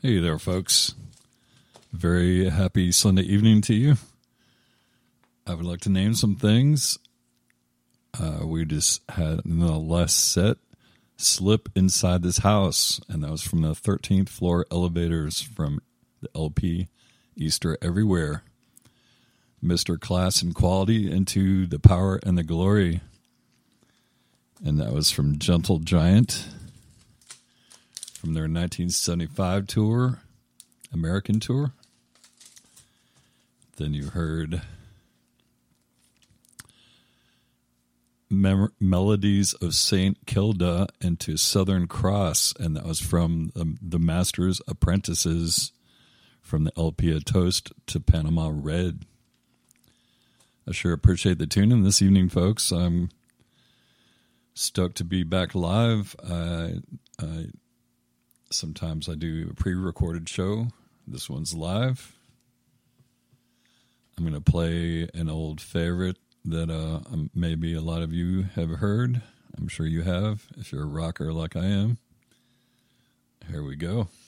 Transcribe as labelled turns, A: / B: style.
A: Hey there, folks. Very happy Sunday evening to you. I would like to name some things. We just had in the last set Slip Inside This House, and that was from the 13th floor elevators from the LP Easter Everywhere. Mr. Class and Quality Into the Power and the Glory, and that was from Gentle Giant from their 1975 tour, American tour. Then you heard Melodies of St. Kilda Into Southern Cross, and that was from the Master's Apprentices from the LP A Toast to Panama Red. I sure appreciate the tuning this evening, folks. I'm stoked to be back live. Sometimes I do a pre-recorded show. This one's live. I'm going to play an old favorite that maybe a lot of you have heard. I'm sure you have, if you're a rocker like I am. Here we go.